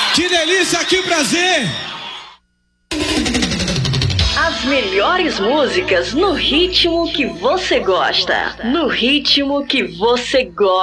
Que delícia, que prazer! As melhores músicas no ritmo que você gosta. No ritmo que você gosta.